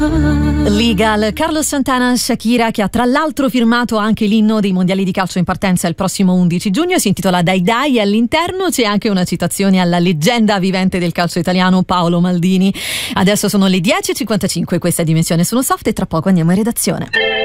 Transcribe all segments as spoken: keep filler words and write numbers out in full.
Legal, Carlos Santana, Shakira, che ha tra l'altro firmato anche l'inno dei mondiali di calcio in partenza il prossimo undici giugno, si intitola Dai Dai, e all'interno c'è anche una citazione alla leggenda vivente del calcio italiano Paolo Maldini. Adesso sono le dieci e cinquantacinque, questa è Dimensione Sono Soft e tra poco andiamo in redazione.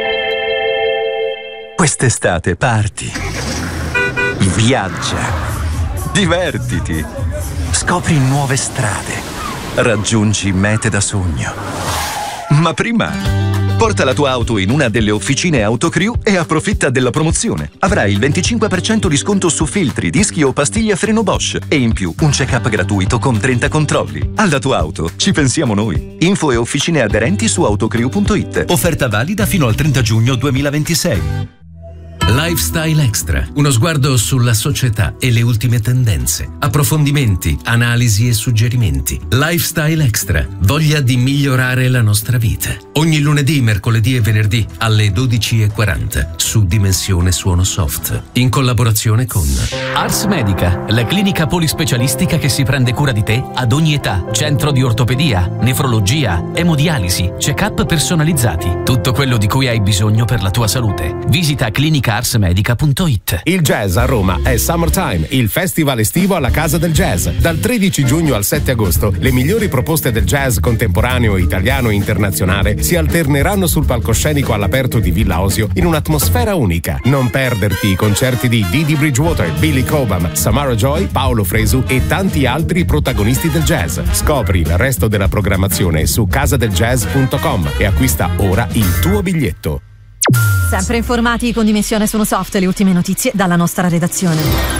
Quest'estate parti, viaggia, divertiti, scopri nuove strade, raggiungi mete da sogno. Ma prima, porta la tua auto in una delle officine Autocrew e approfitta della promozione. Avrai il venticinque per cento di sconto su filtri, dischi o pastiglie a freno Bosch e in più un check-up gratuito con trenta controlli. Alla tua auto ci pensiamo noi. Info e officine aderenti su autocrew punto it. Offerta valida fino al trenta giugno duemilaventisei. Lifestyle Extra, uno sguardo sulla società e le ultime tendenze, approfondimenti, analisi e suggerimenti. Lifestyle Extra, voglia di migliorare la nostra vita. Ogni lunedì, mercoledì e venerdì alle dodici e quaranta su Dimensione Suono Soft, in collaborazione con Ars Medica, la clinica polispecialistica che si prende cura di te ad ogni età. Centro di ortopedia, nefrologia, emodialisi, check-up personalizzati, tutto quello di cui hai bisogno per la tua salute. Visita clinica ars medica punto it. Il jazz a Roma è Summertime, il festival estivo alla Casa del Jazz. Dal tredici giugno al sette agosto, le migliori proposte del jazz contemporaneo, italiano e internazionale si alterneranno sul palcoscenico all'aperto di Villa Osio in un'atmosfera unica. Non perderti i concerti di Dee Dee Bridgewater, Billy Cobham, Samara Joy, Paolo Fresu e tanti altri protagonisti del jazz. Scopri il resto della programmazione su casadeljazz punto com e acquista ora il tuo biglietto. Sempre informati con Dimensione Sono Soft, le ultime notizie dalla nostra redazione.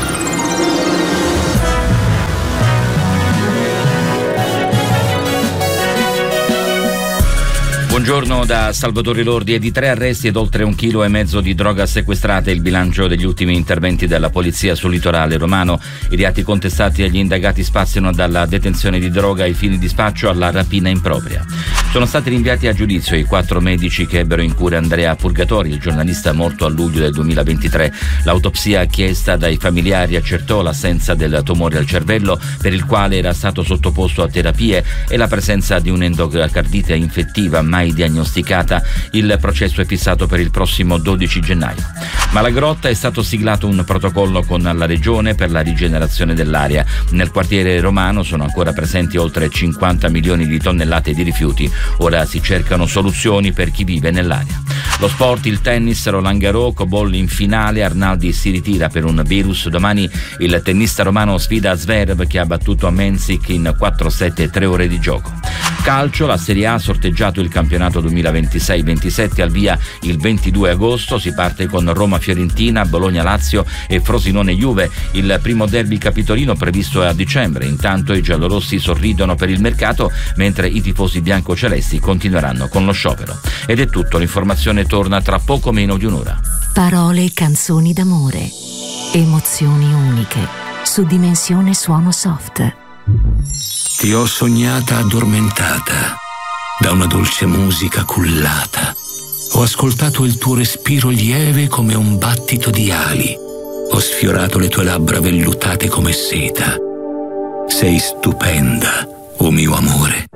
Buongiorno da Salvatore Lordi. E di tre arresti ed oltre un chilo e mezzo di droga sequestrata il bilancio degli ultimi interventi della polizia sul litorale romano. I reati contestati agli indagati spaziano dalla detenzione di droga ai fini di spaccio alla rapina impropria. Sono stati rinviati a giudizio i quattro medici che ebbero in cura Andrea Purgatori, il giornalista morto a luglio del duemilaventitré. L'autopsia chiesta dai familiari accertò l'assenza del tumore al cervello, per il quale era stato sottoposto a terapie, e la presenza di un'endocardite infettiva mai diagnosticata. Il processo è fissato per il prossimo dodici gennaio. Malagrotta è stato siglato un protocollo con la regione per la rigenerazione dell'area. Nel quartiere romano sono ancora presenti oltre cinquanta milioni di tonnellate di rifiuti. Ora si cercano soluzioni per chi vive nell'area. Lo sport, il tennis, Roland Garros, Cobol in finale, Arnaldi si ritira per un virus. Domani il tennista romano sfida Zverev, che ha battuto Mensik in quattro sette e tre ore di gioco. Calcio, la Serie A ha sorteggiato il campionato duemilaventisei ventisette, al via il ventidue agosto. Si parte con Roma-Fiorentina, Bologna-Lazio e Frosinone-Juve. Il primo derby capitolino previsto è a dicembre. Intanto i giallorossi sorridono per il mercato, mentre i tifosi biancocelesti continueranno con lo sciopero. Ed è tutto, l'informazione torna tra poco meno di un'ora. Parole e canzoni d'amore, emozioni uniche, su Dimensione Suono Soft. Ti ho sognata addormentata, da una dolce musica cullata. Ho ascoltato il tuo respiro lieve come un battito di ali. Ho sfiorato le tue labbra vellutate come seta. Sei stupenda, o mio amore.